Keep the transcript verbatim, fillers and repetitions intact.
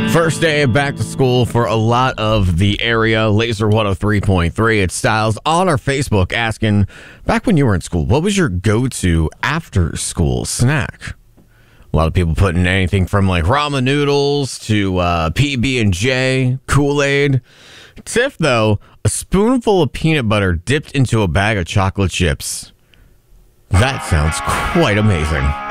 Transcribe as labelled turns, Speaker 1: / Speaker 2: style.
Speaker 1: First day back to school for a lot of the area. Laser one oh three point three. It's Styles on our Facebook asking, back when you were in school, what was your go-to after-school snack? A lot of people putting anything from like ramen noodles to uh, P B and J, Kool-Aid. Tiff, though, a spoonful of peanut butter dipped into a bag of chocolate chips. That sounds quite amazing.